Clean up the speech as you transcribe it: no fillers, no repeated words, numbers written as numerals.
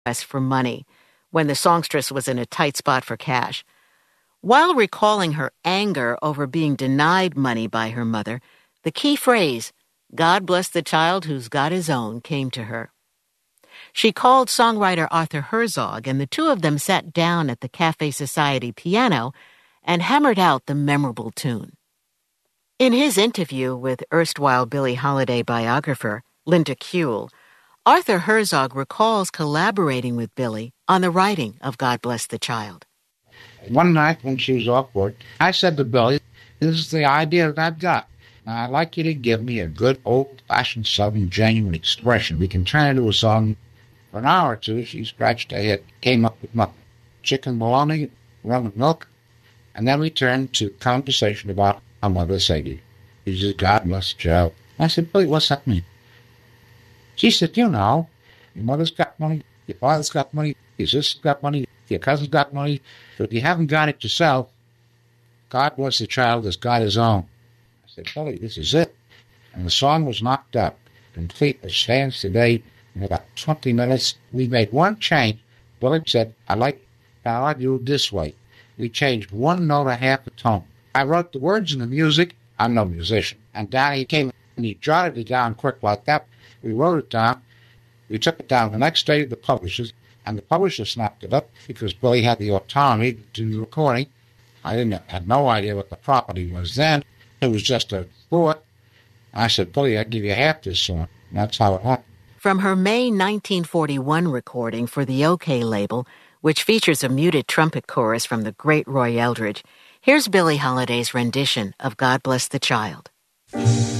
request for money when the songstress was in a tight spot for cash. While recalling her anger over being denied money by her mother, the key phrase, "God bless the child who's got his own," came to her. She called songwriter Arthur Herzog, and the two of them sat down at the Cafe Society piano and hammered out the memorable tune. In his interview with erstwhile Billie Holiday biographer Linda Kuehl, Arthur Herzog recalls collaborating with Billie on the writing of God Bless the Child. One night when she was off work, I said to Billie, "This is the idea that I've got. Now, I'd like you to give me a good old-fashioned Southern genuine expression. We can turn it into a song." For an hour or two, she scratched her head, came up with nothing. Chicken bologna, rum and milk, and then we turned to conversation about our mother, Sadie. She said, "God bless the child." I said, "Billie, what's that mean?" She said, "You know, your mother's got money, your father's got money, your sister's got money, your cousin's got money. So if you haven't got it yourself, God bless the child has got his own." I said, "Billie, this is it." And the song was knocked up, complete as stands today. In about 20 minutes, we made one change. Billie said, I like how I do it this way. We changed one note a half a tone. I wrote the words and the music. I'm no musician. And Danny came and he jotted it down quick like that. We wrote it down. We took it down the next day to the publishers, and the publisher snapped it up because Billie had the autonomy to do the recording. I had no idea what the property was then. It was just a thought. I said, "Billie, I'll give you half this song." And that's how it happened. From her May 1941 recording for the OK label, which features a muted trumpet chorus from the great Roy Eldridge, here's Billie Holiday's rendition of God Bless the Child.